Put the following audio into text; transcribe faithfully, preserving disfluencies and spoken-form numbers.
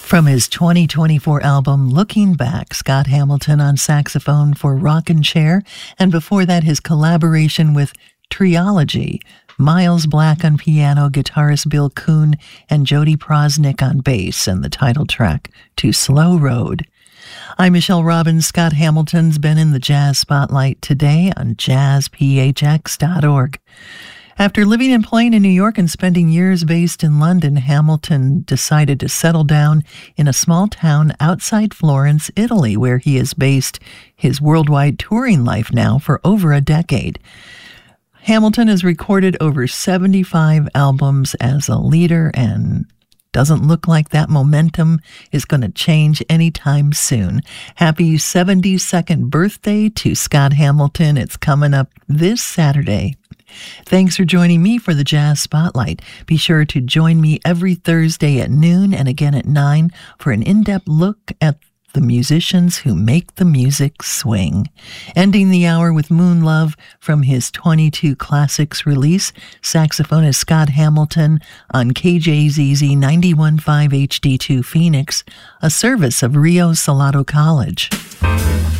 From his twenty twenty-four album, Looking Back, Scott Hamilton on saxophone for Rockin' Chair, and before that his collaboration with Triology, Miles Black on piano, guitarist Bill Kuhn, and Jody Prosnick on bass, and the title track to Slow Road. I'm Michelle Robbins. Scott Hamilton's been in the Jazz Spotlight today on jazz p h x dot org. After living and playing in New York and spending years based in London, Hamilton decided to settle down in a small town outside Florence, Italy, where he has based his worldwide touring life now for over a decade. Hamilton has recorded over seventy-five albums as a leader and doesn't look like that momentum is going to change anytime soon. Happy seventy-second birthday to Scott Hamilton. It's coming up this Saturday. Thanks for joining me for the Jazz Spotlight. Be sure to join me every Thursday at noon and again at nine for an in-depth look at the musicians who make the music swing. Ending the hour with Moon Love from his twenty-two Classics release, saxophonist Scott Hamilton on K J Z Z ninety-one point five H D two Phoenix, a service of Rio Salado College.